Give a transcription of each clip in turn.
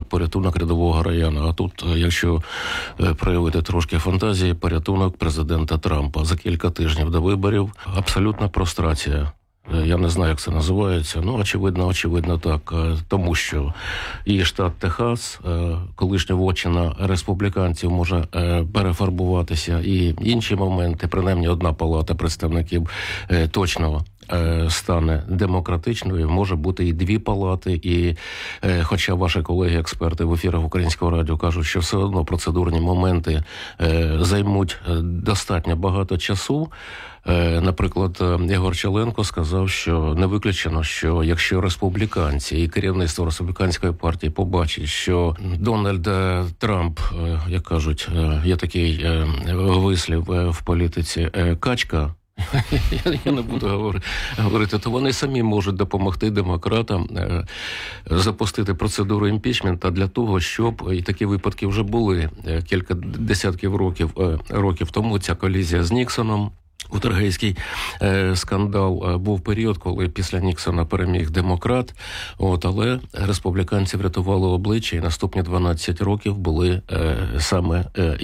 порятунок рядового раяна. А тут, якщо проявити трошки фантазії, порятунок президента Трампа. За кілька тижнів до виборів абсолютна прострація. Я не знаю, як це називається. Очевидно так. Тому що і штат Техас, колишня вотчина республіканців, може перефарбуватися. І інші моменти, принаймні одна палата представників точно стане демократичною, може бути і дві палати, і хоча ваші колеги-експерти в ефірах Українського радіо кажуть, що все одно процедурні моменти займуть достатньо багато часу. Наприклад, Єгор Чаленко сказав, що не виключено, що якщо республіканці і керівництво республіканської партії побачить, що Дональд Трамп, як кажуть, є такий вислів в політиці, качка, я не буду говорити, то вони самі можуть допомогти демократам запустити процедуру імпічменту для того, щоб, і такі випадки вже були кілька десятків років тому, ця колізія з Ніксоном, Утергейський скандал, був період, коли після Ніксона переміг демократ, але республіканці врятували обличчя, і наступні 12 років були саме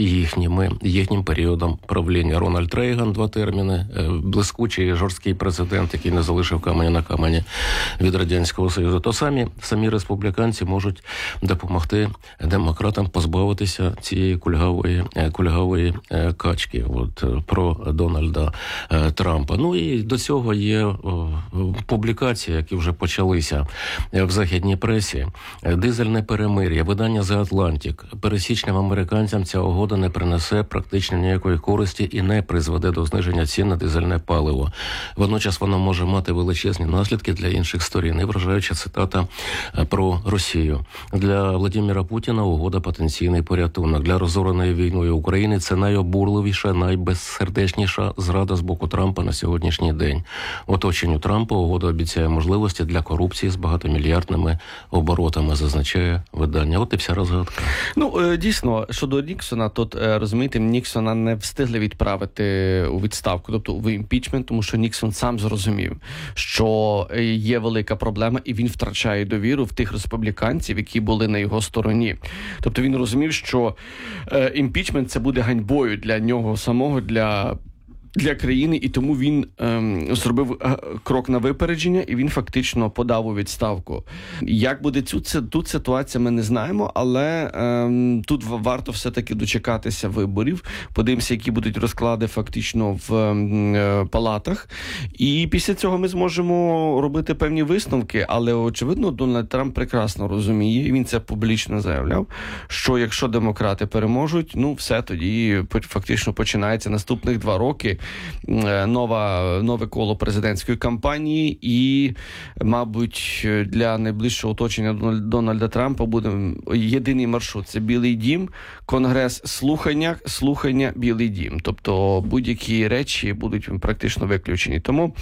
їхнім періодом правління. Рональд Рейган, 2 терміни, блискучий, жорсткий президент, який не залишив каменя на камені від Радянського Союзу. То самі республіканці можуть допомогти демократам позбавитися цієї кульгавої качки. Про Дональда Трампа. І до цього є публікації, які вже почалися в західній пресі. Дизельне перемир'я, видання The Atlantic. Пересічним американцям ця угода не принесе практично ніякої користі і не призведе до зниження цін на дизельне паливо. Водночас воно може мати величезні наслідки для інших сторін. І вражаюча цитата про Росію. Для Владимира Путіна угода – потенційний порятунок. Для розореної війною України це найобурливіша, найбезсердечніша зрада з боку Трампа на сьогоднішній день. Оточенню Трампа угода обіцяє можливості для корупції з багатомільярдними оборотами, зазначає видання. От і вся розгадка. Дійсно, щодо Ніксона, тут, розумієте, Ніксона не встигли відправити у відставку, тобто в імпічмент, тому що Ніксон сам зрозумів, що є велика проблема, і він втрачає довіру в тих республіканців, які були на його стороні. Тобто він розумів, що імпічмент – це буде ганьбою для нього самого, для країни, і тому він зробив крок на випередження, і він фактично подав у відставку. Як буде тут ситуація, ми не знаємо, але тут варто все-таки дочекатися виборів, подивимося, які будуть розклади фактично в палатах, і після цього ми зможемо робити певні висновки, але, очевидно, Дональд Трамп прекрасно розуміє, і він це публічно заявляв, що якщо демократи переможуть, все, тоді фактично починається наступних 2 роки нове коло президентської кампанії, і, мабуть, для найближчого оточення Дональда Трампа буде єдиний маршрут – це Білий дім, Конгрес, слухання, Білий дім. Тобто будь-які речі будуть практично виключені. Тому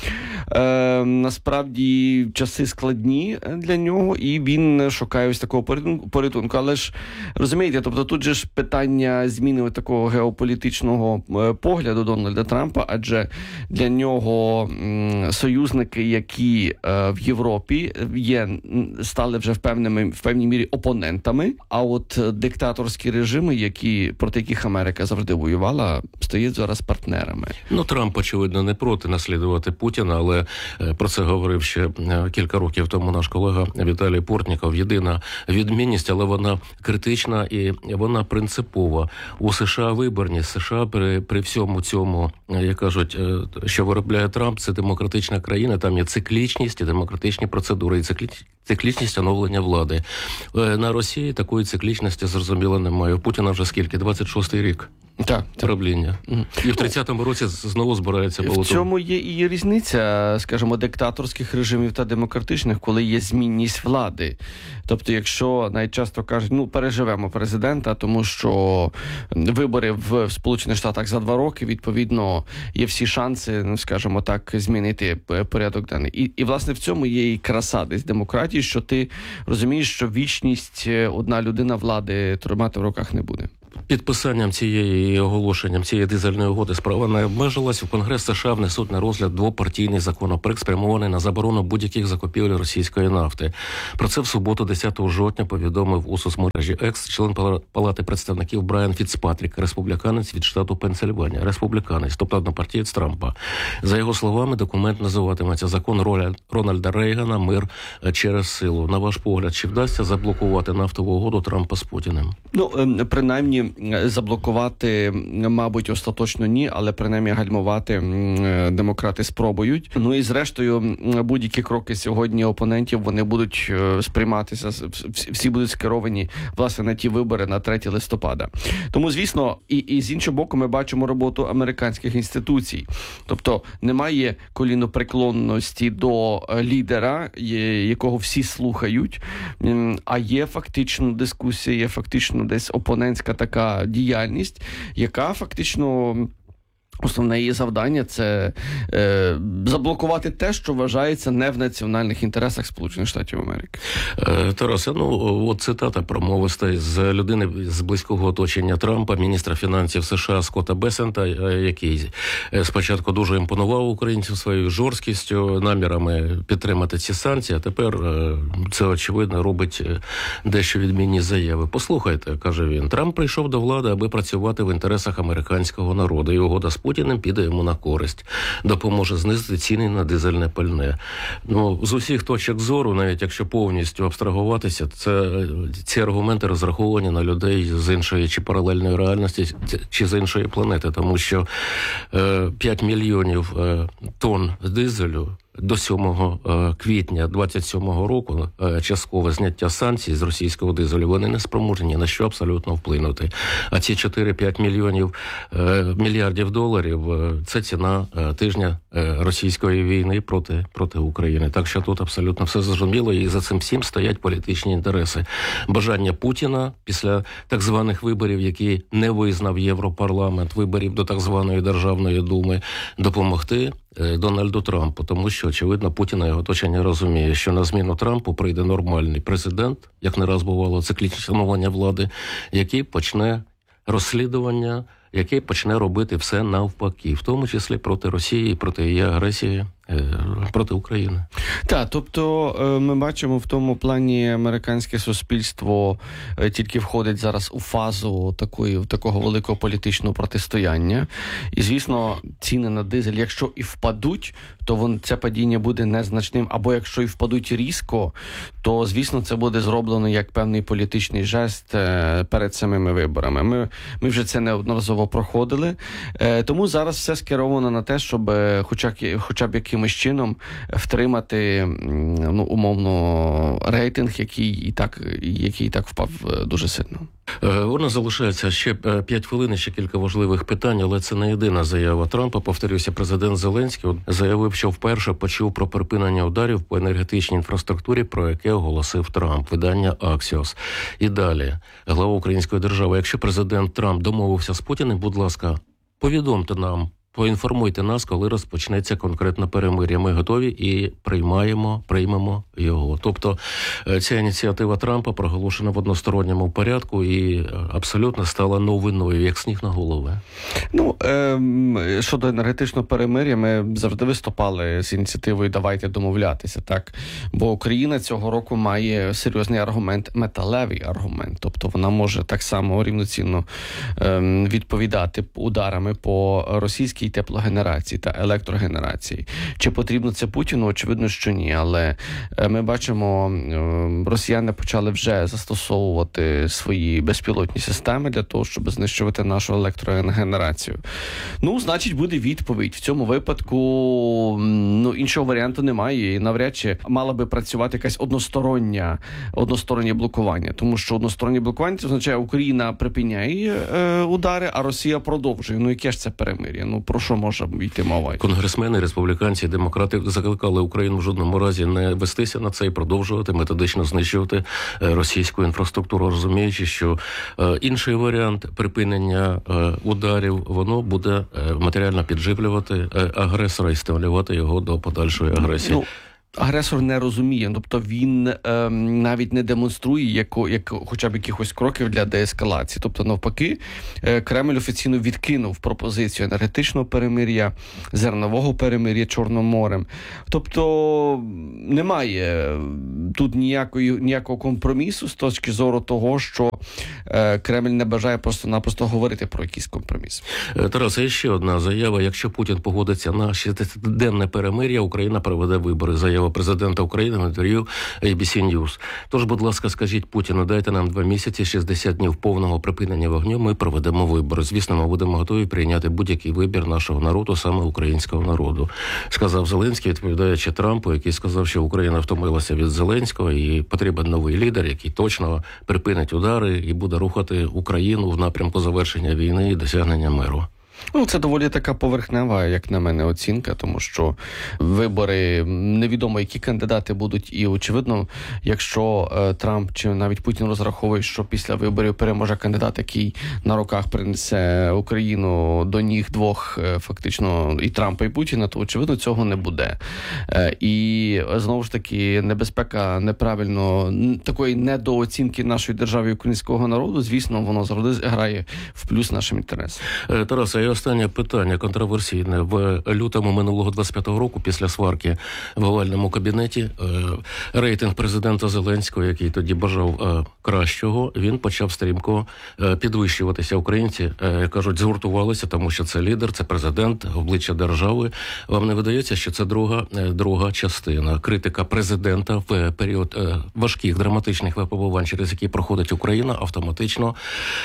насправді часи складні для нього, і він шукає ось такого порятунку. Але ж, розумієте, тобто тут же ж питання зміни такого геополітичного погляду Дональда Трампа, адже для нього союзники, які в Європі стали вже в певній мірі опонентами, а от диктаторські режими, проти яких Америка завжди воювала, стають зараз партнерами. Трамп, очевидно, не проти наслідувати Путіна, але про це говорив ще кілька років тому наш колега Віталій Портніков. Єдина відмінність, але вона критична і вона принципова. У США виборність, США при всьому цьому, як кажуть, що виробляє Трамп, це демократична країна, там є циклічність і демократичні процедури, і циклічність оновлення влади. На Росії такої циклічності, зрозуміло, немає. У Путіна вже скільки? 26-й рік. Так. Правління. І в 30-му році знову збирається балотувати. В цьому є і різниця, скажімо, диктаторських режимів та демократичних, коли є змінність влади. Тобто, якщо найчасто кажуть, переживемо президента, тому що вибори в Сполучених Штатах за 2 роки, відповідно, є всі шанси, скажімо так, змінити порядок денний. І, власне, в цьому є і краса десь демократії, що ти розумієш, що вічність одна людина влади тримати в руках не буде. підписанням цієї і оголошенням цієї дизельної угоди справа не обмежилась. В Конгрес США внесуть на розгляд двопартійний законопроект, спрямований на заборону будь-яких закупівель російської нафти. Про це в суботу, 10 жовтня, повідомив у соцмережі X член Палати представників Брайан Фіцпатрік, республіканець від штату Пенсильванія. Республіканець, тобто однопартієць Трампа. За його словами, документ називатиметься «Закон Рональда Рейгана. Мир через силу». На ваш погляд, чи вдасться заблокувати нафтову угоду Трампа з Путіним? Принаймні, заблокувати, мабуть, остаточно ні, але принаймні гальмувати демократи спробують. І зрештою, будь-які кроки сьогодні опонентів, вони будуть сприйматися, всі будуть скеровані, власне, на ті вибори на 3 листопада. Тому, звісно, і з іншого боку, ми бачимо роботу американських інституцій. Тобто, немає колінопреклонності до лідера, якого всі слухають, а є фактично дискусія, є фактично десь опонентська така діяльність, яка фактично... Основне її завдання – це заблокувати те, що вважається не в національних інтересах Сполучених Штатів Америки. Тарасе, от цитата промовиста з людини з близького оточення Трампа, міністра фінансів США Скотта Бесента, який спочатку дуже імпонував українців своєю жорсткістю, намірами підтримати ці санкції, а тепер це, очевидно, робить дещо відмінні заяви. Послухайте, каже він, Трамп прийшов до влади, аби працювати в інтересах американського народу, і угода з Путіним піде йому на користь, допоможе знизити ціни на дизельне пальне. З усіх точок зору, навіть якщо повністю абстрагуватися, ці аргументи розраховані на людей з іншої чи паралельної реальності, чи з іншої планети, тому що 5 мільйонів тонн дизелю до 7 квітня 27 року часткове зняття санкцій з російського дизелю, вони не спроможні ні на що абсолютно вплинути. А ці 4-5 мільярдів доларів – це ціна тижня російської війни проти України. Так що тут абсолютно все зрозуміло, і за цим всім стоять політичні інтереси. Бажання Путіна після так званих виборів, які не визнав Європарламент, виборів до так званої Державної думи, допомогти Дональду Трампу, тому що, очевидно, Путін і його оточення розуміє, що на зміну Трампу прийде нормальний президент, як не раз бувало, циклічне становлення влади, який почне розслідування, який почне робити все навпаки, в тому числі проти Росії, проти її агресії проти України. Так, тобто ми бачимо в тому плані американське суспільство тільки входить зараз у фазу такого великого політичного протистояння. І, звісно, ціни на дизель, якщо і впадуть, то це падіння буде незначним. Або якщо і впадуть різко, то, звісно, це буде зроблено як певний політичний жест перед самими виборами. Ми вже це неодноразово проходили. Тому зараз все скеровано на те, щоб хоча б якимось чином втримати, умовно, рейтинг, який і так впав дуже сильно. У нас залишається ще 5 хвилин, ще кілька важливих питань, але це не єдина заява Трампа. Повторюся, президент Зеленський заявив, що вперше почув про припинення ударів по енергетичній інфраструктурі, про яке оголосив Трамп, видання Axios. І далі, глава української держави, якщо президент Трамп домовився з Путіним, будь ласка, повідомте нам, поінформуйте нас, коли розпочнеться конкретне перемир'я. Ми готові і приймемо його. Тобто ця ініціатива Трампа проголошена в односторонньому порядку і абсолютно стала новиною, як сніг на голову. Щодо енергетичного перемир'я, ми завжди виступали з ініціативою «Давайте домовлятися», так? Бо Україна цього року має серйозний аргумент, металевий аргумент. Тобто вона може так само рівноцінно відповідати ударами по російській теплогенерації та електрогенерації. Чи потрібно це Путіну? Очевидно, що ні. Але ми бачимо, росіяни почали вже застосовувати свої безпілотні системи для того, щоб знищувати нашу електрогенерацію. Значить, буде відповідь. В цьому випадку, іншого варіанту немає. І навряд чи мала би працювати якась одностороннє блокування. Тому що одностороннє блокування це означає, Україна припиняє удари, а Росія продовжує. Яке ж це перемир'я? Про що може йти мова? Конгресмени, республіканці, демократи закликали Україну в жодному разі не вестися на це і продовжувати методично знищувати російську інфраструктуру, розуміючи, що інший варіант припинення ударів, воно буде матеріально підживлювати агресора і стимулювати його до подальшої агресії. агресор не розуміє, тобто він навіть не демонструє хоча б якихось кроків для деескалації. Тобто, навпаки, Кремль офіційно відкинув пропозицію енергетичного перемир'я, зернового перемир'я Чорним морем. Тобто, немає тут ніякого компромісу з точки зору того, що Кремль не бажає просто-напросто говорити про якийсь компроміс. Тарас, є ще одна заява. Якщо Путін погодиться на 60-денне перемир'я, Україна проведе вибори. Заява президента України в інтерв'ю ABC News. Тож, будь ласка, скажіть Путіну, дайте нам 2 місяці, 60 днів повного припинення вогню, ми проведемо вибори. Звісно, ми будемо готові прийняти будь-який вибір нашого народу, саме українського народу. Сказав Зеленський, відповідаючи Трампу, який сказав, що Україна втомилася від Зеленського і потрібен новий лідер, який точно припинить удари і буде рухати Україну в напрямку завершення війни і досягнення миру. Це доволі така поверхнева, як на мене, оцінка, тому що вибори, невідомо, які кандидати будуть, і, очевидно, якщо Трамп чи навіть Путін розраховує, що після виборів переможе кандидат, який на руках принесе Україну до ніг двох, фактично, і Трампа, і Путіна, то, очевидно, цього не буде. І, знову ж таки, небезпека такої недооцінки нашої держави і українського народу, звісно, воно завжди грає в плюс нашим інтересам. Тарас, і останнє питання контроверсійне. В лютому минулого 25-го року, після сварки в овальному кабінеті, рейтинг президента Зеленського, який тоді бажав кращого, він почав стрімко підвищуватися. Українці, кажуть, згуртувалися, тому що це лідер, це президент, обличчя держави. Вам не видається, що це друга частина? Критика президента в період важких, драматичних випробувань, через які проходить Україна, автоматично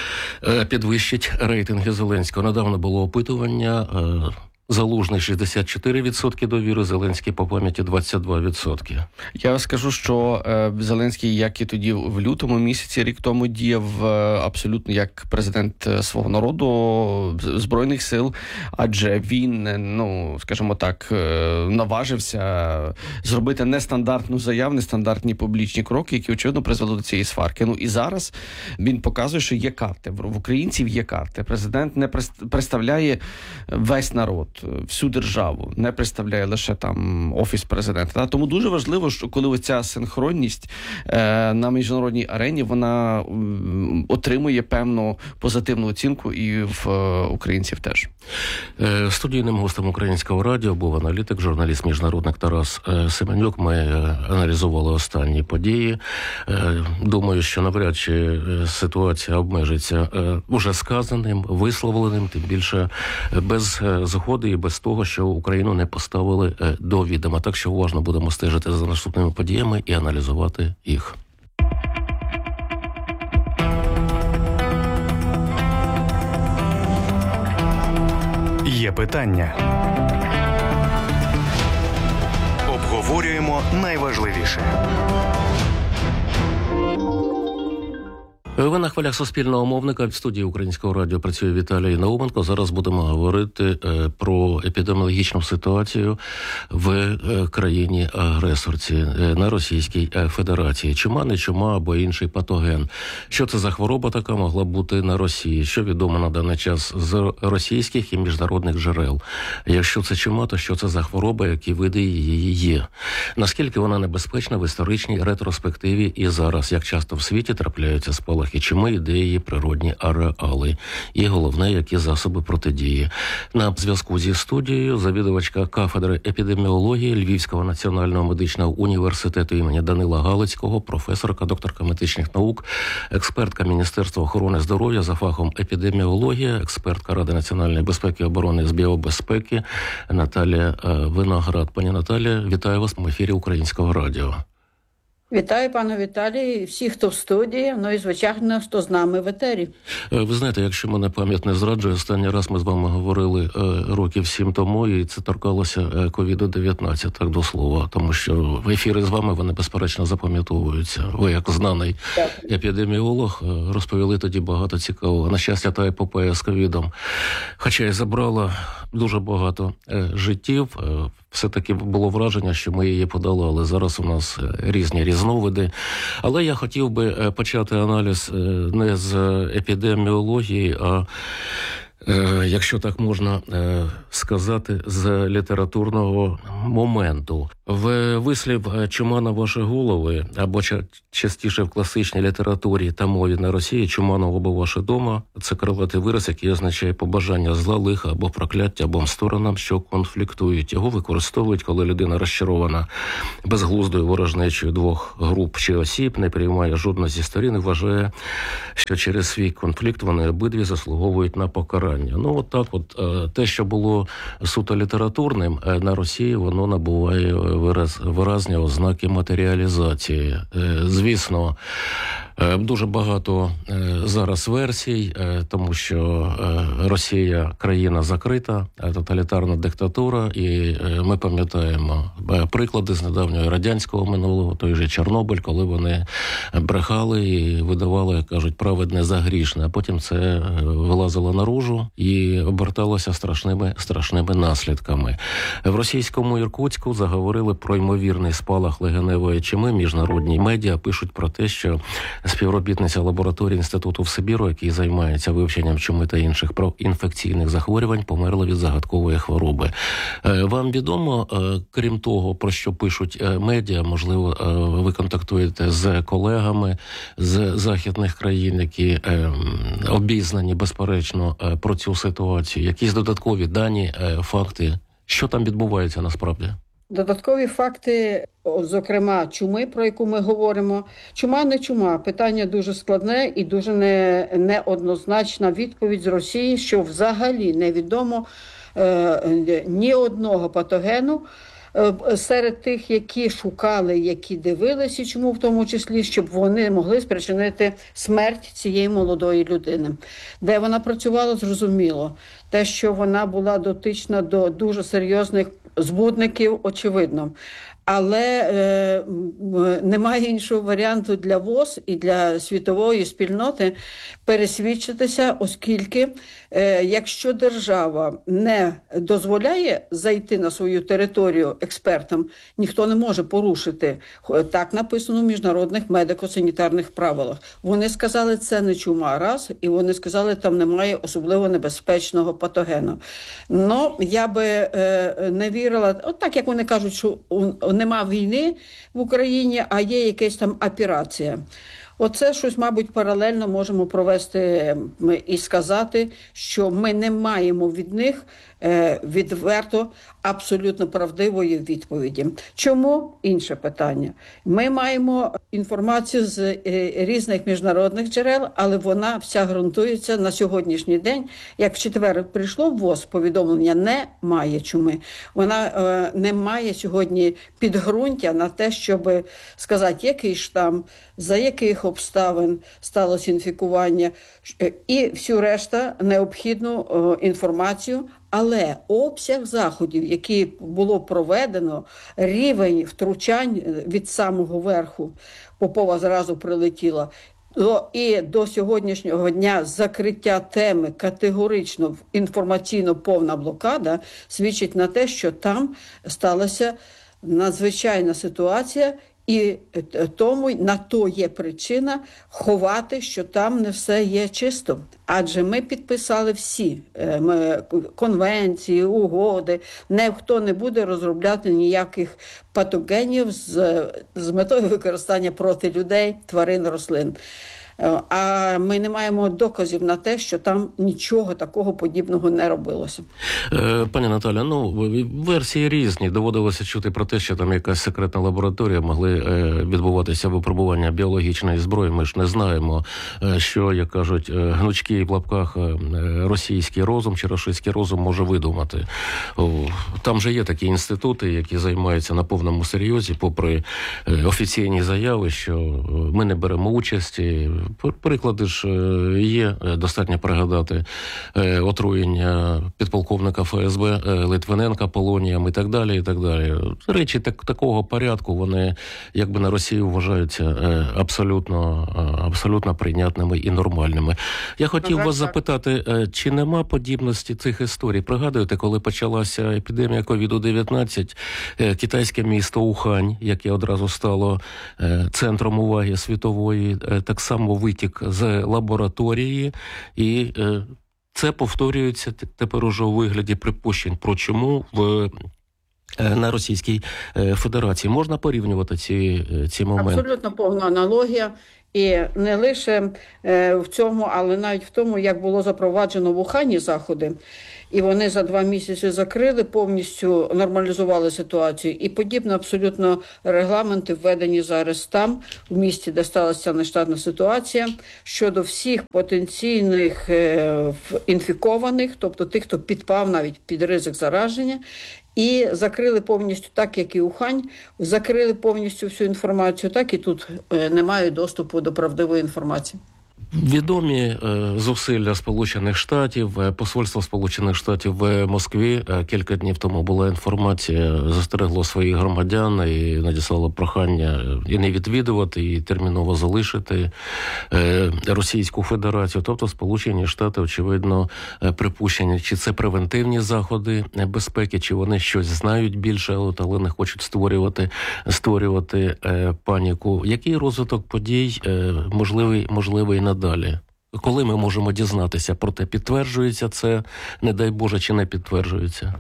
підвищить рейтинги Зеленського. Недавно було опитування. Залужний 64% довіри, Зеленський по пам'яті 22%. Я скажу, що Зеленський, як і тоді в лютому місяці, рік тому, діяв абсолютно як президент свого народу, Збройних сил, адже він, скажімо так, наважився зробити нестандартну заяву, нестандартні публічні кроки, які, очевидно, призвели до цієї сварки. І зараз він показує, що є карти. В українців є карти. Президент не представляє весь народ, всю державу, не представляє лише там Офіс президента. Тому дуже важливо, що коли оця синхронність на міжнародній арені, вона отримує певну позитивну оцінку і в українців теж. Студійним гостем Українського радіо був аналітик, журналіст, міжнародник Тарас Семенюк. Ми аналізували останні події. Думаю, що навряд чи ситуація обмежиться уже сказаним, висловленим, тим більше без згоди і без того, що Україну не поставили до відома. Так що уважно будемо стежити за наступними подіями і аналізувати їх. Є питання. Обговорюємо найважливіше. Ви на хвилях Суспільного мовника. В студії Українського радіо працює Віталій Науменко. Зараз будемо говорити про епідеміологічну ситуацію в країні-агресорці, на Російській Федерації. Чума, не чума або інший патоген. Що це за хвороба така могла бути на Росії? Що відомо на даний час з російських і міжнародних джерел? Якщо це чума, то що це за хвороба, які види її є? Наскільки вона небезпечна в історичній ретроспективі і зараз? Як часто в світі трапляються спалахи чуми і де її природні ареали? І головне, які засоби протидії. На зв'язку зі студією завідувачка кафедри епідеміології Львівського національного медичного університету імені Данила Галицького, професорка, докторка медичних наук, експертка Міністерства охорони здоров'я за фахом епідеміологія, експертка Ради національної безпеки і оборони з біобезпеки Наталія Виноград. Пані Наталія, вітаю вас в ефірі Українського радіо. Вітаю, пане Віталій, всіх, хто в студії, і, звичайно, хто з нами в етері. Ви знаєте, якщо мене пам'ять не зраджує, останній раз ми з вами говорили років 7 тому, і це торкалося COVID-19, так до слова, тому що в ефіри з вами вони, безперечно, запам'ятовуються. Ви, як знаний епідеміолог, розповіли тоді багато цікавого. На щастя, та епопея з ковідом, хоча й забрала дуже багато життів, все-таки було враження, що ми її подолали. Зараз у нас різні різновиди. Але я хотів би почати аналіз не з епідеміології, а якщо так можна сказати, з літературного моменту. Вислів «чума на ваші голови» або частіше в класичній літературі та мові на Росії «чума на оба ваші дома» – це крилатий вираз, який означає побажання зла, лиха або прокляття обом сторонам, що конфліктують. Його використовують, коли людина розчарована безглуздою ворожнечою двох груп чи осіб, не приймає жодну зі сторін і вважає, що через свій конфлікт вони обидві заслуговують на покарання. Ну, от так от. Те, що було суто літературним, на Росії воно набуває виразні ознаки матеріалізації. Звісно, дуже багато зараз версій, тому що Росія – країна закрита, тоталітарна диктатура, і ми пам'ятаємо приклади з недавнього радянського минулого, той же Чорнобиль, коли вони брехали і видавали, як кажуть, праведне за грішне, а потім це вилазило наружу і оберталося страшними наслідками. В російському Іркутську заговорили про ймовірний спалах легеневої чуми. Міжнародні медіа пишуть про те, що співробітниця лабораторії Інституту в Сибіру, який займається вивченням чуми та інших інфекційних захворювань, померла від загадкової хвороби. Вам відомо, крім того, про що пишуть медіа, можливо, ви контактуєте з колегами з західних країн, які обізнані, безперечно, про цю ситуацію? Якісь додаткові дані, факти? Що там відбувається насправді? Додаткові факти, зокрема, чуми, про яку ми говоримо. Чума не чума. Питання дуже складне і дуже неоднозначна відповідь з Росії, що взагалі невідомо ні одного патогену серед тих, які шукали, які дивилися, чому в тому числі, щоб вони могли спричинити смерть цієї молодої людини. Де вона працювала, зрозуміло. Те, що вона була дотична до дуже серйозних збудників, очевидно. Але немає іншого варіанту для ВОЗ і для світової спільноти пересвідчитися, оскільки якщо держава не дозволяє зайти на свою територію експертам, ніхто не може порушити. Так написано в міжнародних медико-санітарних правилах. Вони сказали, це не чума, раз, і вони сказали, там немає особливо небезпечного патогену. Ну, я би не вірила, от так, як вони кажуть, що нема війни в Україні, а є якась там операція. Оце щось, мабуть, паралельно можемо провести і сказати, що ми не маємо від них відверто абсолютно правдивої відповіді. Чому? Інше питання. Ми маємо інформацію з різних міжнародних джерел, але вона вся ґрунтується на сьогоднішній день. Як в четвер прийшло в ВОЗ повідомлення, немає чуми. Вона не має сьогодні підґрунтя на те, щоб сказати, який штам, за яких обставин сталося інфікування і всю решта необхідну інформацію. Але обсяг заходів, які було проведено, рівень втручань від самого верху, Попова зразу прилетіла, і до сьогоднішнього дня закриття теми категорично інформаційно повна блокада свідчить на те, що там сталася надзвичайна ситуація, і тому на то є причина ховати, що там не все є чисто. Адже ми підписали всі конвенції, угоди, ніхто не буде розробляти ніяких патогенів з метою використання проти людей, тварин, рослин. А ми не маємо доказів на те, що там нічого такого подібного не робилося. Пані Наталя, версії різні. Доводилося чути про те, що там якась секретна лабораторія, могли відбуватися випробування біологічної зброї. Ми ж не знаємо, що, як кажуть, гнучкий в лапках російський розум чи рашистський розум може видумати. Там же є такі інститути, які займаються на повному серйозі, попри офіційні заяви, що ми не беремо участі. Приклади ж є, достатньо пригадати отруєння підполковника ФСБ Литвиненка полонієм і так далі, і так далі. Речі такого порядку, вони якби на Росії вважаються абсолютно прийнятними і нормальними. Я хотів вас запитати, чи нема подібності цих історій? Пригадуєте, коли почалася епідемія COVID-19, китайське місто Ухань, яке одразу стало центром уваги світової, так само витік з лабораторії, і це повторюється тепер уже у вигляді припущень про чуму на Російській Федерації. Можна порівнювати ці моменти? Абсолютно повна аналогія. І не лише в цьому, але навіть в тому, як було запроваджено в Ухані заходи. І вони за 2 місяці закрили, повністю нормалізували ситуацію. І подібно абсолютно регламенти введені зараз там, в місті, де сталася нештатна ситуація, щодо всіх потенційних інфікованих, тобто тих, хто підпав навіть під ризик зараження. І закрили повністю, так як і Ухань, закрили повністю всю інформацію, так і тут немає доступу до правдивої інформації. Відомі зусилля Сполучених Штатів, посольство Сполучених Штатів в Москві кілька днів тому була інформація, застерегло своїх громадян і надіслало прохання і не відвідувати, і терміново залишити Російську Федерацію. Тобто Сполучені Штати, очевидно, припущення, чи це превентивні заходи безпеки, чи вони щось знають більше, але не хочуть створювати паніку. Який розвиток подій можливий надалі? Коли ми можемо дізнатися про те, підтверджується це, не дай Боже, чи не підтверджується?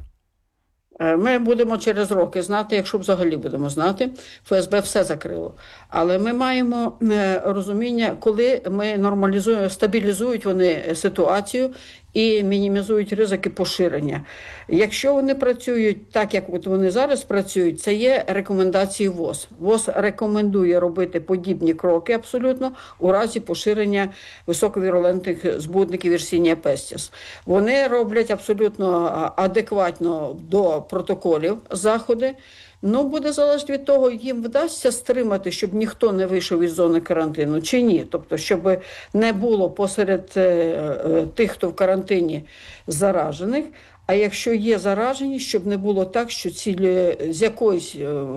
Ми будемо через роки знати, якщо взагалі будемо знати. ФСБ все закрило. Але ми маємо розуміння, коли ми стабілізують вони ситуацію і мінімізують ризики поширення. Якщо вони працюють так, як от вони зараз працюють, це є рекомендації ВОЗ. ВОЗ рекомендує робити подібні кроки абсолютно у разі поширення високовірулентних збудників Yersinia pestis. Вони роблять абсолютно адекватно до протоколів заходи. Буде залежати від того, їм вдасться стримати, щоб ніхто не вийшов із зони карантину чи ні. Тобто, щоб не було посеред тих, хто в карантині, заражених. А якщо є заражені, щоб не було так, що з якоїсь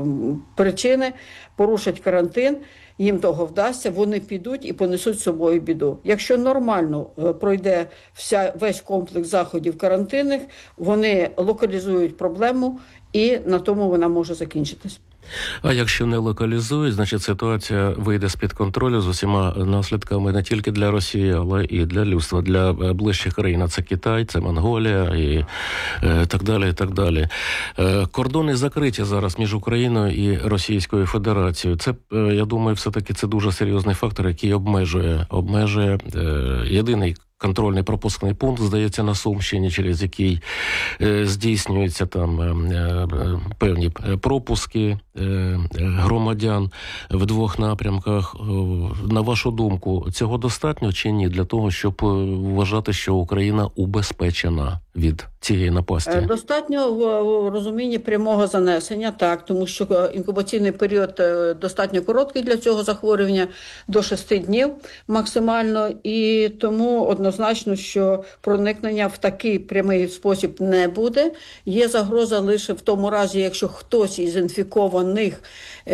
причини порушать карантин, їм того вдасться, вони підуть і понесуть з собою біду. Якщо нормально пройде весь комплекс заходів карантинних, вони локалізують проблему, і на тому вона може закінчитись. А якщо не локалізують, значить ситуація вийде з-під контролю з усіма наслідками не тільки для Росії, але і для людства, для ближчих країн. Це Китай, це Монголія і так далі, і так далі. Кордони закриті зараз між Україною і Російською Федерацією. Це, я думаю, все-таки це дуже серйозний фактор, який обмежує єдиний контрольний пропускний пункт, здається, на Сумщині, через який здійснюються там певні пропуски громадян в 2 напрямках. На вашу думку, цього достатньо чи ні для того, щоб вважати, що Україна убезпечена від цієї напасті? Достатньо в розумінні прямого занесення, так, тому що інкубаційний період достатньо короткий для цього захворювання, до 6 днів максимально, і тому однозначно, що проникнення в такий прямий спосіб не буде. Є загроза лише в тому разі, якщо хтось із інфікованих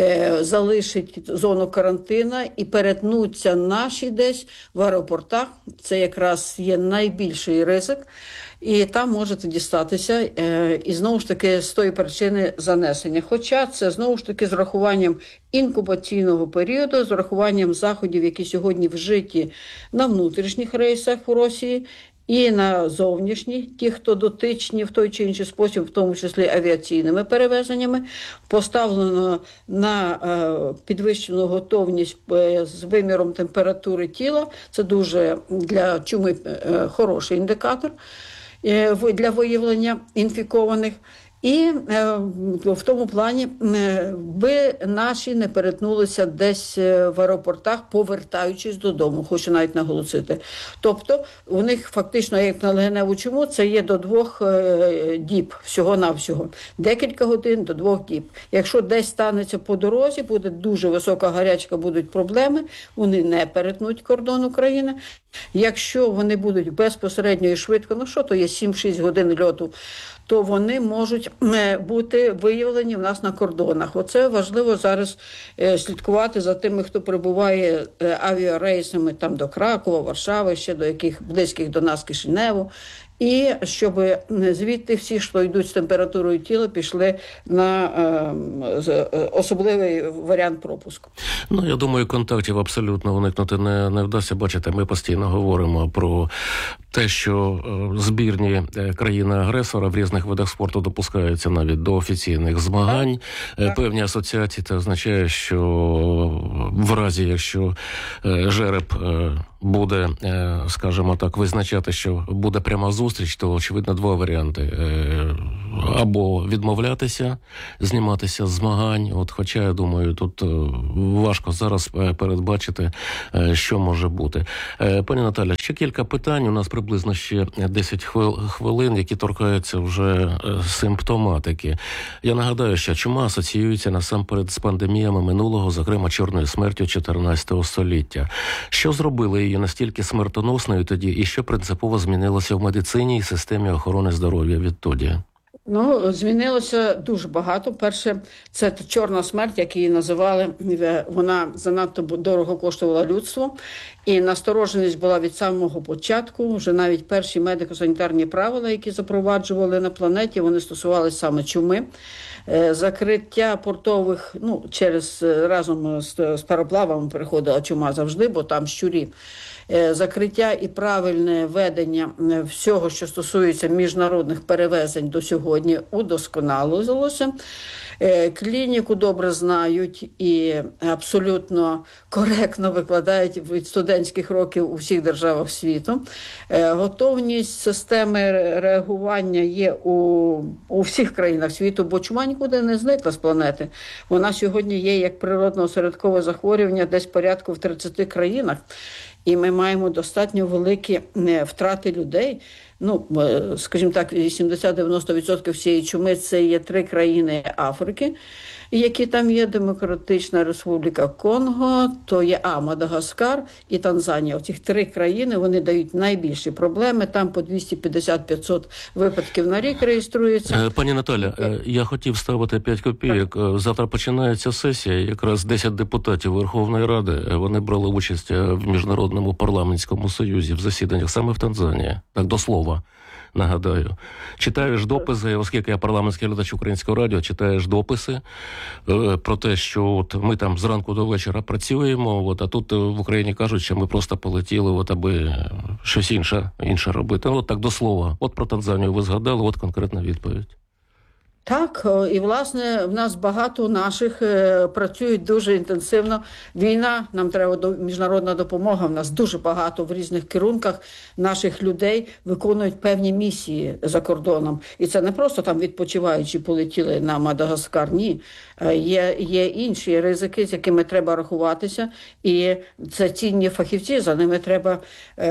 залишить зону карантину і перетнуться наші десь в аеропортах. Це якраз є найбільший ризик. І там можете дістатися, і знову ж таки з тої причини занесення. Хоча це знову ж таки з врахуванням інкубаційного періоду, з врахуванням заходів, які сьогодні вжиті на внутрішніх рейсах у Росії, і на зовнішні, ті, хто дотичні в той чи інший спосіб, в тому числі авіаційними перевезеннями, поставлено на підвищену готовність з виміром температури тіла. Це дуже для чуми хороший індикатор для виявлення інфікованих. І в тому плані би наші не перетнулися десь в аеропортах, повертаючись додому, хочу навіть наголосити. Тобто у них фактично, як на легеневу чуму, це є до 2 діб всього-навсього. Декілька годин до 2 діб. Якщо десь станеться по дорозі, буде дуже висока гарячка, будуть проблеми, вони не перетнуть кордон України. Якщо вони будуть безпосередньо і швидко, то є 7-6 годин льоту, то вони можуть бути виявлені в нас на кордонах. Оце важливо зараз слідкувати за тими, хто прибуває авіарейсами там до Кракова, Варшави, ще до яких близьких до нас Кишиневу. і щоб звідти всі, що йдуть з температурою тіла, пішли на особливий варіант пропуску. Ну, я думаю, контактів абсолютно уникнути не вдасться. Бачите, ми постійно говоримо про те, що збірні країни-агресора в різних видах спорту допускаються навіть до офіційних змагань. Так. Певні асоціації, це означає, що в разі, якщо жереб буде, скажімо так, визначати, що буде пряма зустріч, то, очевидно, два варіанти. Або відмовлятися, зніматися з змагань. От, хоча, я думаю, тут важко зараз передбачити, що може бути. Пані Наталя, ще кілька питань. У нас приблизно ще 10 хвилин, які торкаються вже симптоматики. Я нагадаю, що чума асоціюється насамперед з пандеміями минулого, зокрема чорною смертю 14 століття. Що зробили її настільки смертоносною тоді, і що принципово змінилося в медицині і системі охорони здоров'я відтоді? Ну, змінилося дуже багато. Перше, це чорна смерть, як її називали. Вона занадто дорого коштувала людству. І настороженість була від самого початку. Вже навіть перші медико-санітарні правила, які запроваджували на планеті, вони стосувалися саме чуми. Закриття портових, разом з пароплавами приходила чума завжди, бо там щурі. Закриття і правильне ведення всього, що стосується міжнародних перевезень до сьогодні, удосконалилося. Клініку добре знають і абсолютно коректно викладають від студентських років у всіх державах світу. Готовність системи реагування є у всіх країнах світу, бо чума нікуди не зникла з планети. Вона сьогодні є як природно-осередкове захворювання десь порядку в 30 країнах. І ми маємо достатньо великі втрати людей. Скажімо так, 80-90% всієї чуми – це є 3 країни Африки, які там є: Демократична Республіка Конго, то є Мадагаскар і Танзанія. Оці 3 країни, вони дають найбільші проблеми. Там по 250-500 випадків на рік реєструється. Пані Наталя, я хотів ставити 5 копійок. Так. Завтра починається сесія. Якраз 10 депутатів Верховної Ради, вони брали участь в Міжнародному парламентському союзі в засіданнях саме в Танзанії. Так, до слова. Нагадаю, читаєш дописи, оскільки я парламентський глядач Українського радіо, читаєш дописи про те, що ми там зранку до вечора працюємо, а тут в Україні кажуть, що ми просто полетіли, аби щось інше робити. Так, до слова. Про Танзанію ви згадали, конкретна відповідь. Так, і, власне, в нас багато наших працюють дуже інтенсивно. Війна, нам треба міжнародна допомога. В нас дуже багато в різних керунках наших людей виконують певні місії за кордоном. І це не просто там відпочиваючи полетіли на Мадагаскар, ні. Є інші ризики, з якими треба рахуватися. І це цінні фахівці, за ними треба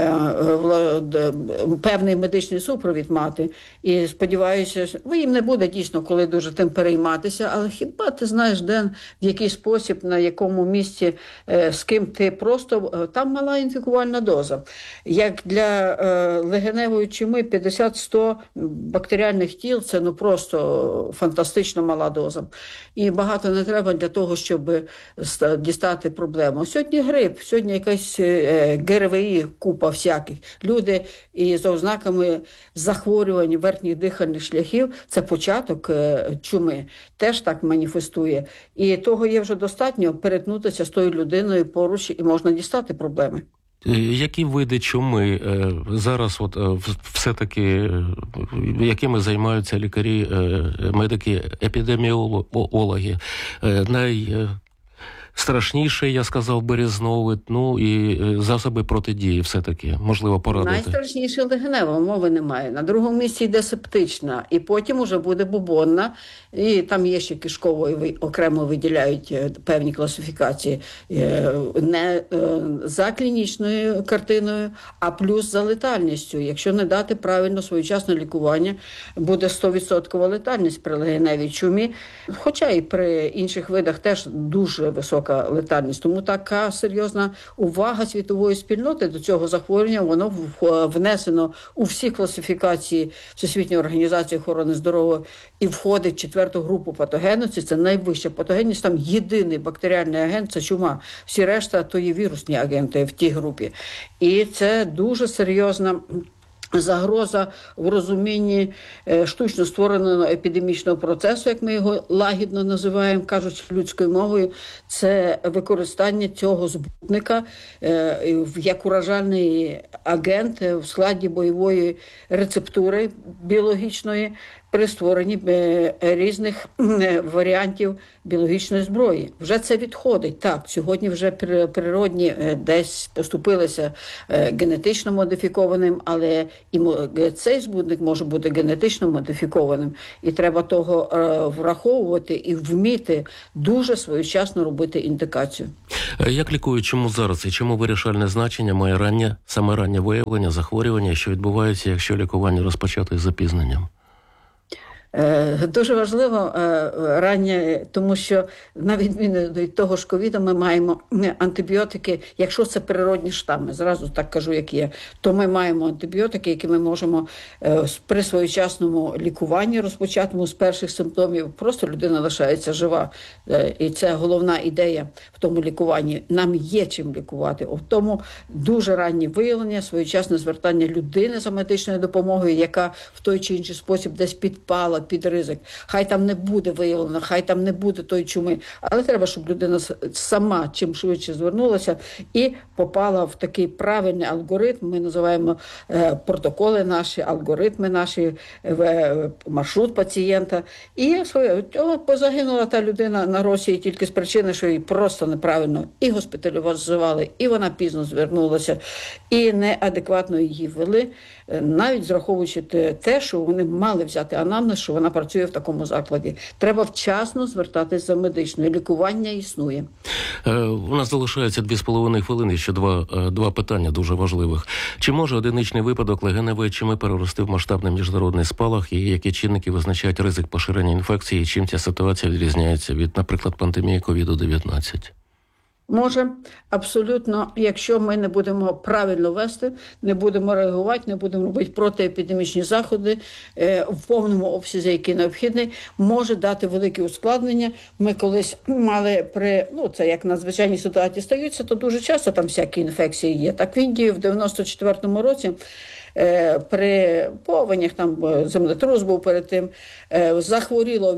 певний медичний супровід мати. І сподіваюся, їм не буде дійсно коли дуже тим перейматися, але хіба ти знаєш, де, в який спосіб, на якому місці, з ким ти просто... Там мала інфікувальна доза. Як для легеневої чуми 50-100 бактеріальних тіл, це просто фантастично мала доза. І багато не треба для того, щоб дістати проблему. Сьогодні грип, сьогодні якась ГРВІ, купа всяких. Люди із ознаками захворювань верхніх дихальних шляхів, це початок чуми, теж так маніфестує. І того є вже достатньо перетнутися з тою людиною поруч і можна дістати проблеми. Які види чуми зараз все-таки, якими займаються лікарі, медики, епідеміологи? Найстрашніше, я сказав, березновид, і засоби протидії все-таки, можливо, порадити. Найстрашніше легенева, мови немає. На другому місці йде септична, і потім уже буде бубонна, і там є ще кишкової, окремо виділяють певні класифікації. Не за клінічною картиною, а плюс за летальністю. Якщо не дати правильно своєчасне лікування, буде 100% летальність при легеневій чумі, хоча і при інших видах теж дуже висока летальність. Тому така серйозна увага світової спільноти до цього захворювання, воно внесено у всі класифікації Всесвітньої організації охорони здоров'я і входить в 4-ту групу патогенності. Це найвища патогенність, там єдиний бактеріальний агент – це чума. Всі решта – то є вірусні агенти в тій групі. І це дуже серйозна загроза в розумінні штучно створеного епідемічного процесу, як ми його лагідно називаємо, кажуть людською мовою, це використання цього збутника як уражальний агент в складі бойової рецептури біологічної при створенні різних варіантів біологічної зброї. Вже це відходить. Так, сьогодні вже природні десь поступилися генетично модифікованим, але і цей збудник може бути генетично модифікованим. І треба того враховувати і вміти дуже своєчасно робити індикацію. Як лікують, чому зараз і чому вирішальне значення має саме раннє виявлення захворювання, що відбувається, якщо лікування розпочати з запізненням? Дуже важливо раннє, тому що на відміну від того ж ковіду ми маємо антибіотики, якщо це природні штами, зразу так кажу, як є, то ми маємо антибіотики, які ми можемо при своєчасному лікуванні розпочатому з перших симптомів, просто людина лишається жива. І це головна ідея в тому лікуванні. Нам є чим лікувати. В тому дуже раннє виявлення, своєчасне звертання людини за медичною допомогою, яка в той чи інший спосіб десь підпала під ризик. Хай там не буде виявлено, хай там не буде той чуми, але треба, щоб людина сама чим швидше звернулася і попала в такий правильний алгоритм, ми називаємо протоколи наші, алгоритми наші, маршрут пацієнта. І позагинула та людина на Росії тільки з причини, що її просто неправильно і госпіталізували, і вона пізно звернулася, і неадекватно її ввели, навіть зраховуючи те, що вони мали взяти анамнез, що вона працює в такому закладі. Треба вчасно звертатись за медичною. Лікування існує. У нас залишається 2,5 хвилини, ще два питання дуже важливих. Чи може одиничний випадок легеневої чуми перерости в масштабний міжнародний спалах, і які чинники визначають ризик поширення інфекції, і чим ця ситуація відрізняється від, наприклад, пандемії COVID-19? Може, абсолютно, якщо ми не будемо правильно вести, не будемо реагувати, не будемо робити протиепідемічні заходи в повному обсязі, який необхідний, може дати великі ускладнення. Ми колись мали це як надзвичайні ситуації стаються, то дуже часто там всякі інфекції є. Так в Індії в 94-му році при повенях, там землетрус був перед тим, захворіло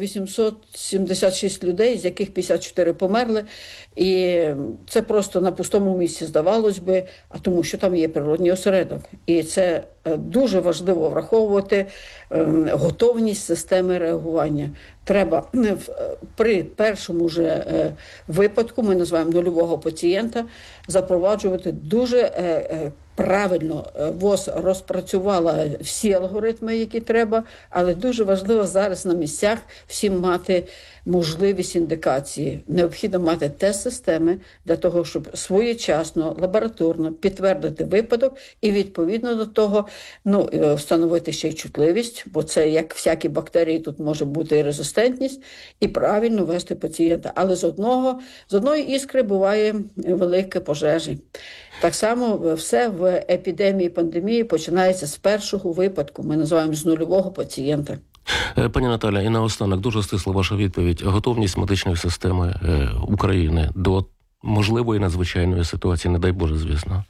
876 людей, з яких 54 померли. І це просто на пустому місці здавалось би, а тому що там є природній осередок. І це дуже важливо враховувати готовність системи реагування. Треба при першому же випадку, ми називаємо нульового пацієнта, запроваджувати дуже правильно. ВОЗ розпрацювала всі алгоритми, які треба, але дуже важливо зараз на місцях всім мати можливість індикації. Необхідно мати тест-системи для того, щоб своєчасно, лабораторно підтвердити випадок і відповідно до того встановити ще й чутливість, бо це, як всякі бактерії, тут може бути і резистентність, і правильно вести пацієнта. Але з одної іскри буває велике пожежі. Так само все в епідемії, пандемії починається з першого випадку, ми називаємо з нульового пацієнта. Пані Наталя, і наостанок, дуже стисла ваша відповідь. Готовність медичної системи України до можливої надзвичайної ситуації, не дай Боже, звісно.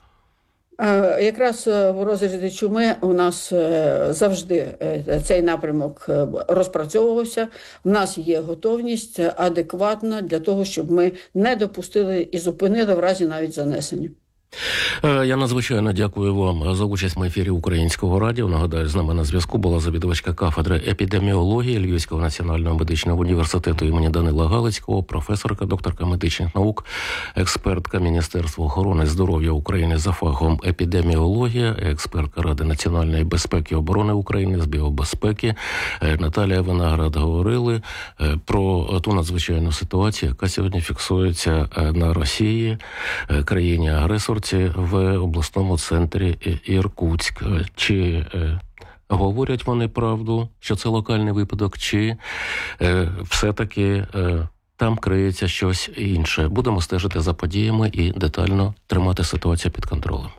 Якраз в розрізі чуми у нас завжди цей напрямок розпрацьовувався. У нас є готовність адекватна для того, щоб ми не допустили і зупинили в разі навіть занесення. Я надзвичайно дякую вам за участь в ефірі Українського радіо. Нагадаю, з нами на зв'язку була завідувачка кафедри епідеміології Львівського національного медичного університету імені Данила Галицького, професорка, докторка медичних наук, експертка Міністерства охорони здоров'я України за фахом епідеміологія, експертка Ради національної безпеки і оборони України з біобезпеки Наталія Виноград говорили про ту надзвичайну ситуацію, яка сьогодні фіксується на Росії, країні-агресорці, в обласному центрі Іркутськ. Чи говорять вони правду, що це локальний випадок, чи все-таки там криється щось інше? Будемо стежити за подіями і детально тримати ситуацію під контролем.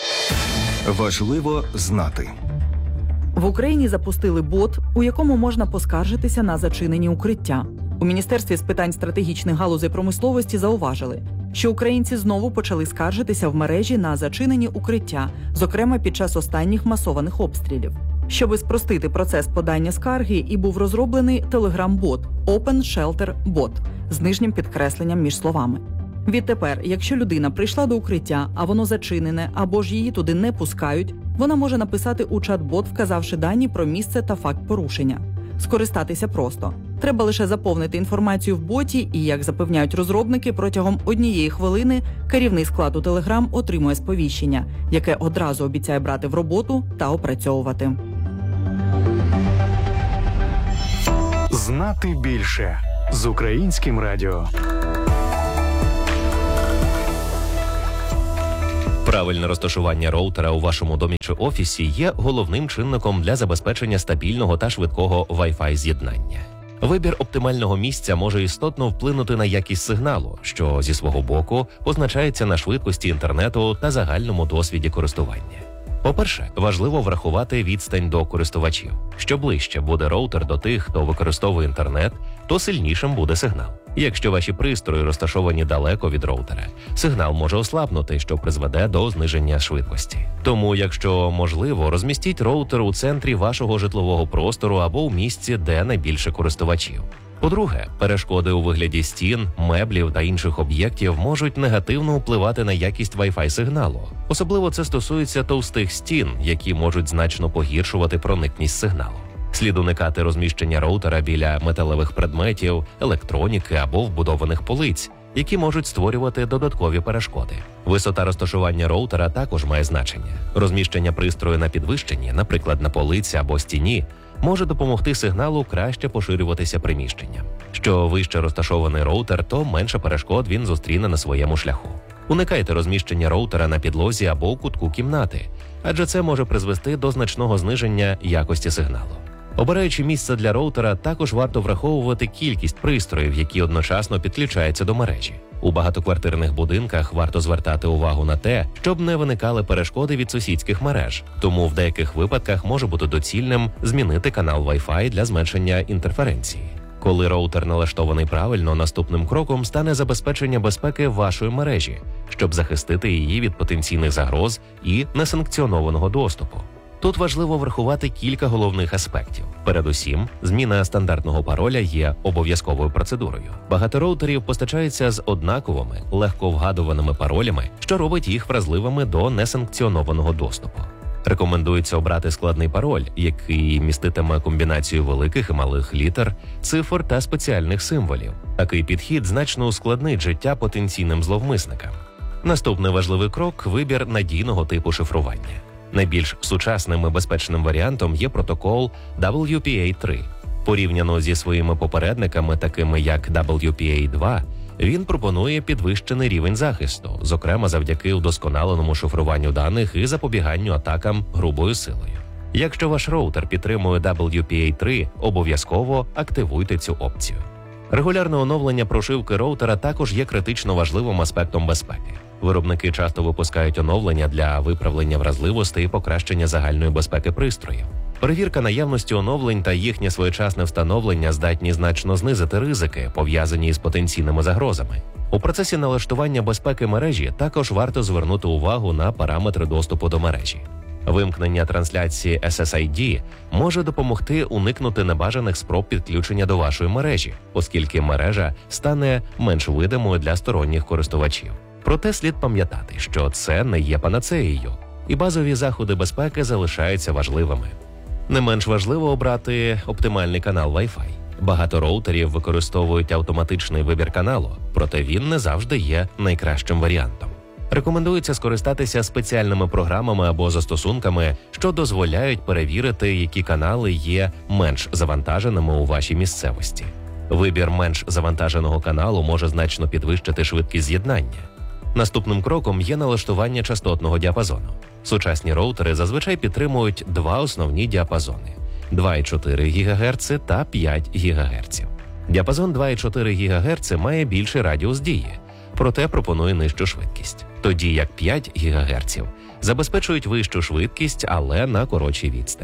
Важливо знати. В Україні запустили бот, у якому можна поскаржитися на зачинені укриття. У Міністерстві з питань стратегічних галузей промисловості зауважили, що українці знову почали скаржитися в мережі на зачинені укриття, зокрема під час останніх масованих обстрілів. Щоби спростити процес подання скарги, і був розроблений телеграм-бот Open Shelter Bot з нижнім підкресленням між словами. Відтепер, якщо людина прийшла до укриття, а воно зачинене, або ж її туди не пускають, вона може написати у чат-бот, вказавши дані про місце та факт порушення. Скористатися просто. Треба лише заповнити інформацію в боті і, як запевняють розробники, протягом 1 хвилини керівний склад у Telegram отримує сповіщення, яке одразу обіцяє брати в роботу та опрацьовувати. Знати більше з Українським радіо. Правильне розташування роутера у вашому домі чи офісі є головним чинником для забезпечення стабільного та швидкого Wi-Fi з'єднання. Вибір оптимального місця може істотно вплинути на якість сигналу, що зі свого боку позначається на швидкості інтернету та загальному досвіді користування. По-перше, важливо врахувати відстань до користувачів. Що ближче буде роутер до тих, хто використовує інтернет, то сильнішим буде сигнал. Якщо ваші пристрої розташовані далеко від роутера, сигнал може ослабнути, що призведе до зниження швидкості. Тому, якщо можливо, розмістіть роутер у центрі вашого житлового простору або у місці, де найбільше користувачів. По-друге, перешкоди у вигляді стін, меблів та інших об'єктів можуть негативно впливати на якість Wi-Fi сигналу. Особливо це стосується товстих стін, які можуть значно погіршувати проникність сигналу. Слід уникати розміщення роутера біля металевих предметів, електроніки або вбудованих полиць, які можуть створювати додаткові перешкоди. Висота розташування роутера також має значення. Розміщення пристрою на підвищенні, наприклад, на полиці або стіні, може допомогти сигналу краще поширюватися приміщенням. Що вище розташований роутер, то менше перешкод він зустріне на своєму шляху. Уникайте розміщення роутера на підлозі або у кутку кімнати, адже це може призвести до значного зниження якості сигналу. Обираючи місце для роутера, також варто враховувати кількість пристроїв, які одночасно підключаються до мережі. У багатоквартирних будинках варто звертати увагу на те, щоб не виникали перешкоди від сусідських мереж. Тому в деяких випадках може бути доцільним змінити канал Wi-Fi для зменшення інтерференції. Коли роутер налаштований правильно, наступним кроком стане забезпечення безпеки вашої мережі, щоб захистити її від потенційних загроз і несанкціонованого доступу. Тут важливо врахувати кілька головних аспектів. Передусім, зміна стандартного пароля є обов'язковою процедурою. Багато роутерів постачаються з однаковими, легко вгадуваними паролями, що робить їх вразливими до несанкціонованого доступу. Рекомендується обрати складний пароль, який міститиме комбінацію великих і малих літер, цифр та спеціальних символів. Такий підхід значно ускладнить життя потенційним зловмисникам. Наступний важливий крок – вибір надійного типу шифрування. Найбільш сучасним і безпечним варіантом є протокол WPA3. Порівняно зі своїми попередниками, такими як WPA2, він пропонує підвищений рівень захисту, зокрема завдяки удосконаленому шифруванню даних і запобіганню атакам грубою силою. Якщо ваш роутер підтримує WPA3, обов'язково активуйте цю опцію. Регулярне оновлення прошивки роутера також є критично важливим аспектом безпеки. Виробники часто випускають оновлення для виправлення вразливостей і покращення загальної безпеки пристроїв. Перевірка наявності оновлень та їхнє своєчасне встановлення здатні значно знизити ризики, пов'язані з потенційними загрозами. У процесі налаштування безпеки мережі також варто звернути увагу на параметри доступу до мережі. Вимкнення трансляції SSID може допомогти уникнути небажаних спроб підключення до вашої мережі, оскільки мережа стане менш видимою для сторонніх користувачів. Проте слід пам'ятати, що це не є панацеєю, і базові заходи безпеки залишаються важливими. Не менш важливо обрати оптимальний канал Wi-Fi. Багато роутерів використовують автоматичний вибір каналу, проте він не завжди є найкращим варіантом. Рекомендується скористатися спеціальними програмами або застосунками, що дозволяють перевірити, які канали є менш завантаженими у вашій місцевості. Вибір менш завантаженого каналу може значно підвищити швидкість з'єднання. Наступним кроком є налаштування частотного діапазону. Сучасні роутери зазвичай підтримують два основні діапазони – 2,4 ГГц та 5 ГГц. Діапазон 2,4 ГГц має більший радіус дії, проте пропонує нижчу швидкість. Тоді як 5 ГГц забезпечують вищу швидкість, але на коротшій відстані.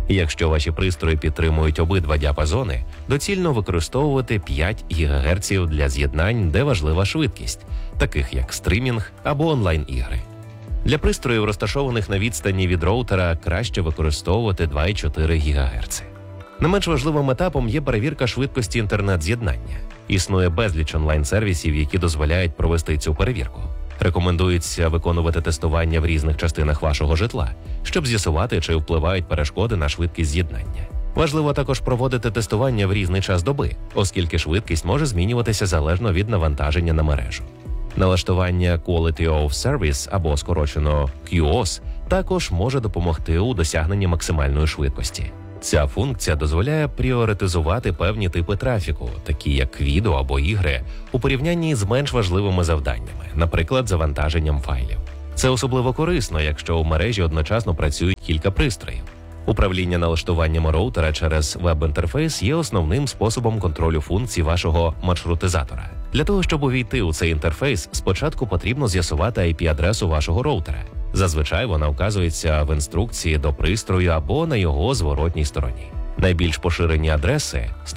Якщо ваші пристрої підтримують обидва діапазони, доцільно використовувати 5 ГГц для з'єднань, де важлива швидкість, таких як стрімінг або онлайн-ігри. Для пристроїв, розташованих на відстані від роутера, краще використовувати 2,4 ГГц. Не менш важливим етапом є перевірка швидкості інтернет-з'єднання. Існує безліч онлайн-сервісів, які дозволяють провести цю перевірку. Рекомендується виконувати тестування в різних частинах вашого житла, щоб з'ясувати, чи впливають перешкоди на швидкість з'єднання. Важливо також проводити тестування в різний час доби, оскільки швидкість може змінюватися залежно від навантаження на мережу. Налаштування Quality of Service, або скорочено QoS, також може допомогти у досягненні максимальної швидкості. Ця функція дозволяє пріоритизувати певні типи трафіку, такі як відео або ігри, у порівнянні з менш важливими завданнями, наприклад, завантаженням файлів. Це особливо корисно, якщо у мережі одночасно працюють кілька пристроїв. Управління налаштуванням роутера через веб-інтерфейс є основним способом контролю функцій вашого маршрутизатора. Для того, щоб увійти у цей інтерфейс, спочатку потрібно з'ясувати IP-адресу вашого роутера. Зазвичай вона вказується в інструкції до пристрою або на його зворотній стороні. Найбільш поширені адреси –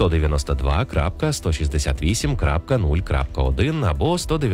192.168.0.1 або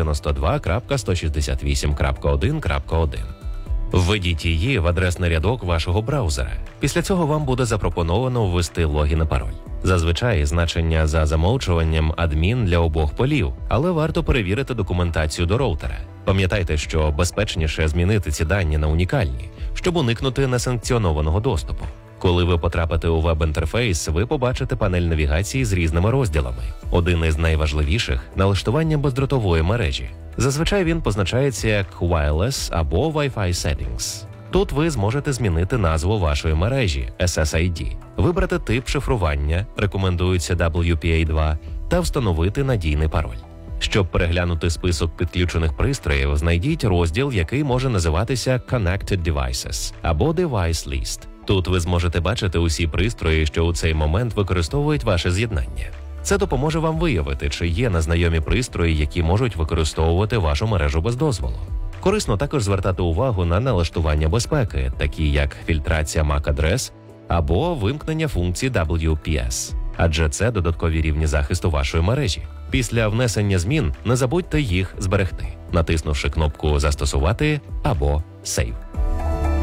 192.168.1.1. Введіть її в адресний рядок вашого браузера. Після цього вам буде запропоновано ввести логін і пароль. Зазвичай значення за замовчуванням адмін для обох полів, але варто перевірити документацію до роутера. Пам'ятайте, що безпечніше змінити ці дані на унікальні, щоб уникнути несанкціонованого доступу. Коли ви потрапите у веб-інтерфейс, ви побачите панель навігації з різними розділами. Один із найважливіших – налаштування бездротової мережі. Зазвичай він позначається як Wireless або Wi-Fi Settings. Тут ви зможете змінити назву вашої мережі SSID, вибрати тип шифрування, рекомендується WPA2, та встановити надійний пароль. Щоб переглянути список підключених пристроїв, знайдіть розділ, який може називатися Connected Devices або Device List. Тут ви зможете бачити усі пристрої, що у цей момент використовують ваше з'єднання. Це допоможе вам виявити, чи є незнайомі пристрої, які можуть використовувати вашу мережу без дозволу. Корисно також звертати увагу на налаштування безпеки, такі як фільтрація MAC-адрес або вимкнення функцій WPS, адже це додаткові рівні захисту вашої мережі. Після внесення змін не забудьте їх зберегти, натиснувши кнопку «Застосувати» або «Save».